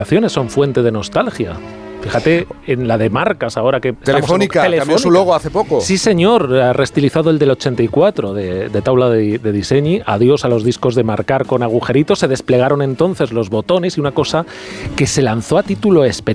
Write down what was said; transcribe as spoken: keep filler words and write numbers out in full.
son fuente de nostalgia. Fíjate en la de marcas ahora que... Telefónica, Telefónica, cambió su logo hace poco. Sí, señor, ha restilizado el del ochenta y cuatro de, de tabla de, de diseño. Adiós a los discos de marcar con agujeritos. Se desplegaron entonces los botones y una cosa que se lanzó a título experimental